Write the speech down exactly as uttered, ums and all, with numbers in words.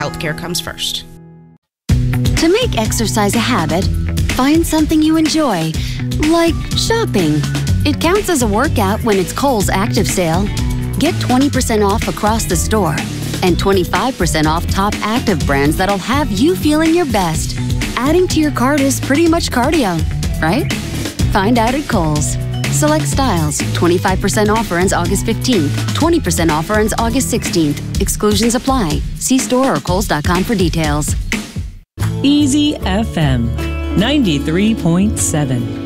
Healthcare comes first. To make exercise a habit, find something you enjoy, like shopping. It counts as a workout when it's Kohl's Active Sale. Get twenty percent off across the store and twenty-five percent off top active brands that'll have you feeling your best. Adding to your cart is pretty much cardio, right? Find out at Kohl's. Select styles. twenty-five percent offer ends August fifteenth. twenty percent offer ends August sixteenth. Exclusions apply. See store or kohls dot com for details. Easy F M ninety-three point seven.